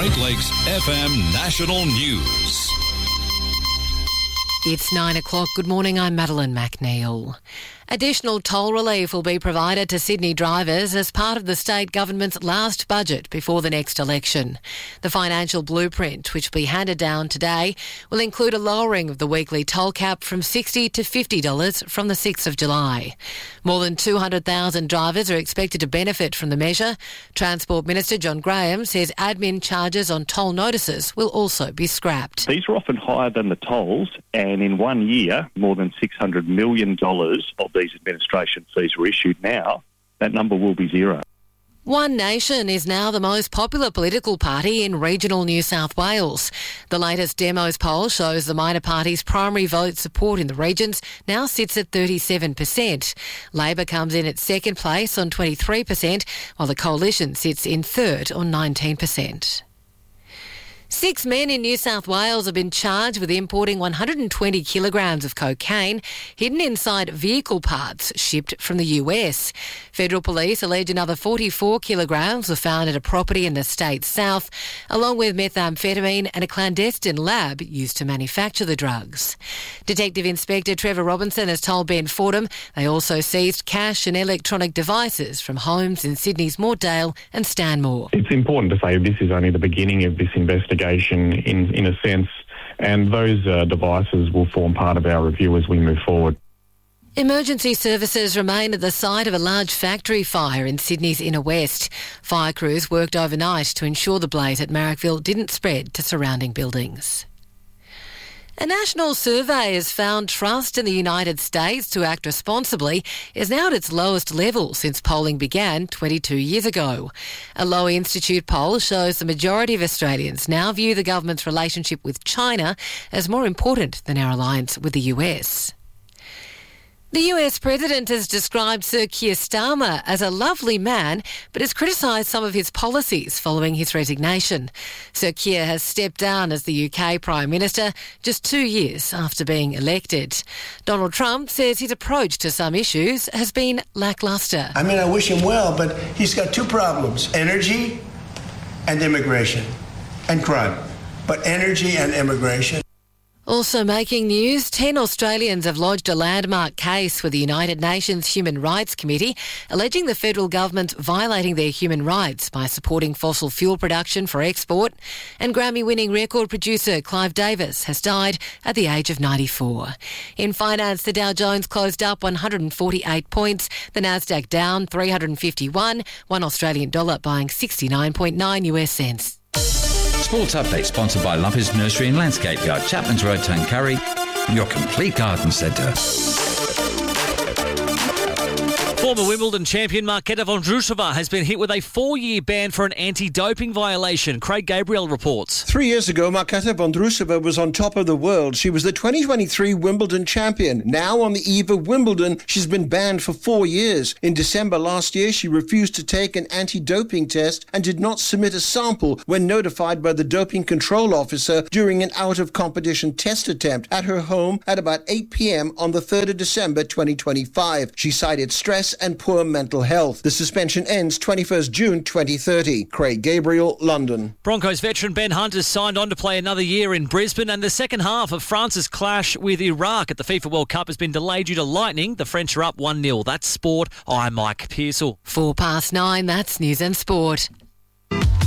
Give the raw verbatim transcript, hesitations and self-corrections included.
Great Lakes F M National News. It's nine o'clock. Good morning, I'm Madeline McNeil. Additional toll relief will be provided to Sydney drivers as part of the state government's last budget before the next election. The financial blueprint, which will be handed down today, will include a lowering of the weekly toll cap from sixty dollars to fifty dollars from the sixth of July. More than two hundred thousand drivers are expected to benefit from the measure. Transport Minister John Graham says admin charges on toll notices will also be scrapped. These are often higher than the tolls, and in one year, more than six hundred million dollars of these administration fees were issued. Now, that number will be zero. One Nation is now the most popular political party in regional New South Wales. The latest Demos poll shows the minor party's primary vote support in the regions now sits at thirty-seven percent. Labor comes in at second place on twenty-three percent, while the Coalition sits in third on nineteen percent. Six men in New South Wales have been charged with importing one hundred twenty kilograms of cocaine hidden inside vehicle parts shipped from the U S. Federal police allege another forty-four kilograms were found at a property in the state's south, along with methamphetamine and a clandestine lab used to manufacture the drugs. Detective Inspector Trevor Robinson has told Ben Fordham they also seized cash and electronic devices from homes in Sydney's Mortdale and Stanmore. It's important to say this is only the beginning of this investigation in, in a sense, and those uh, devices will form part of our review as we move forward. Emergency services remain at the site of a large factory fire in Sydney's inner west. Fire crews worked overnight to ensure the blaze at Marrickville didn't spread to surrounding buildings. A national survey has found trust in the United States to act responsibly is now at its lowest level since polling began twenty-two years ago. A Lowy Institute poll shows the majority of Australians now view the government's relationship with China as more important than our alliance with the U S. The U S President has described Sir Keir Starmer as a lovely man, but has criticised some of his policies following his resignation. Sir Keir has stepped down as the U K Prime Minister just two years after being elected. Donald Trump says his approach to some issues has been lacklustre. I mean, I wish him well, but he's got two problems: energy and immigration, and crime. But energy and immigration. Also making news, ten Australians have lodged a landmark case with the United Nations Human Rights Committee, alleging the federal government violating their human rights by supporting fossil fuel production for export. And Grammy-winning record producer Clive Davis has died at the age of ninety-four. In finance, the Dow Jones closed up one hundred forty-eight points, the Nasdaq down three hundred fifty-one, one Australian dollar buying sixty-nine point nine U S cents. Sports Update sponsored by Lumpers Nursery and Landscape Yard, Chapman's Road, Tuncurry, your complete garden centre. Former Wimbledon champion Marketa Vondrousova has been hit with a four-year ban for an anti-doping violation. Craig Gabriel reports. Three years ago, Marketa Vondrousova was on top of the world. She was the twenty twenty-three Wimbledon champion. Now, on the eve of Wimbledon, she's been banned for four years. In December last year, she refused to take an anti-doping test and did not submit a sample when notified by the doping control officer during an out-of-competition test attempt at her home at about eight p.m. on the third of December twenty twenty-five. She cited stress and poor mental health. The suspension ends twenty-first June twenty thirty. Craig Gabriel, London. Broncos veteran Ben Hunt has signed on to play another year in Brisbane, and the second half of France's clash with Iraq at the FIFA World Cup has been delayed due to lightning. The French are up one nil. That's sport. I'm Mike Pearsall. Four past nine, that's news and sport.